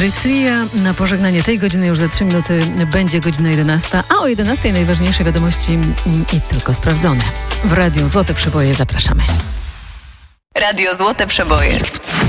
Christia na pożegnanie tej godziny już za 3 minuty będzie godzina 11, a o 11 najważniejsze wiadomości i tylko sprawdzone. W Radiu Złote Przeboje zapraszamy. Radio Złote Przeboje.